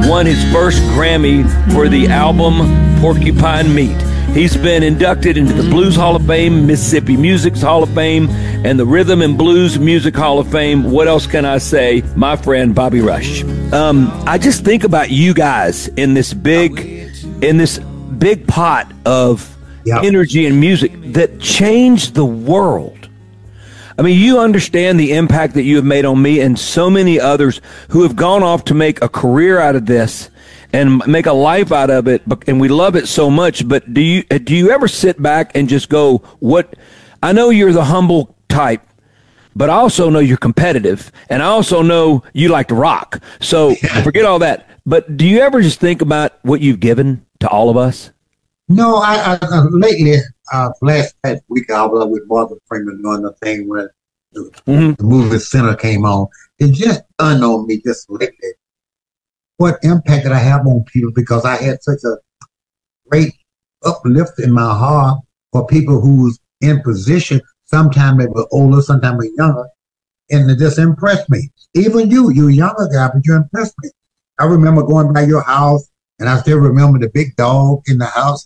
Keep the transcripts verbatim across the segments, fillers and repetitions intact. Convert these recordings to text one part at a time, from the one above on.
won his first Grammy for the album Porcupine Meat. He's been inducted into the Blues Hall of Fame, Mississippi Music's Hall of Fame, and the Rhythm and Blues Music Hall of Fame. What else can I say? My friend Bobby Rush. Um, I just think about you guys in this big, in this big pot of yep. energy and music that changed the world. I mean, you understand the impact that you have made on me and so many others who have gone off to make a career out of this and make a life out of it, and we love it so much. But do you do you ever sit back and just go, what? I know you're the humble type, but I also know you're competitive, and I also know you like to rock. So forget all that. But do you ever just think about what you've given to all of us? No, I, I uh, lately, uh, last past week, I was with Martha Freeman doing the thing when the, mm-hmm. the movie Center came on. It just dawned on me just lately what impact did I have on people, because I had such a great uplift in my heart for people who's in position. Sometimes they were older, sometimes they were younger, and it just impressed me. Even you, you're a younger guy, but you impressed me. I remember going by your house, and I still remember the big dog in the house,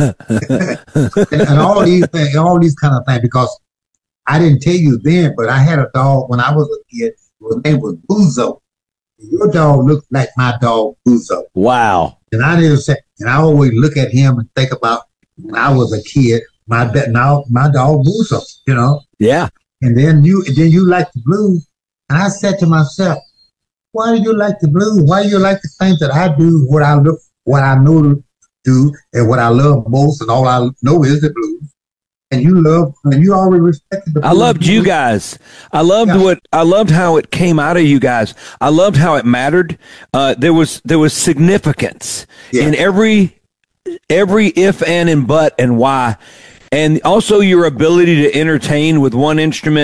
and, and all these things, all these kind of things, because I didn't tell you then, but I had a dog when I was a kid. His name was Buzo. Your dog looked like my dog, Buzo. Wow. And I didn't say, and I always look at him and think about when I was a kid, my now my dog Buzo, you know? Yeah. And then you then you like the blues. And I said to myself, why do you like the blues? Why do you like the things that I do, what I look, what I know to do, and what I love most, and all I know is the blues. And you love, and you already respected the blues. I loved you guys. I loved yeah. what, I loved how it came out of you guys. I loved how it mattered. Uh, there was, there was significance yeah. in every, every if, and, and but, and why. And also your ability to entertain with one instrument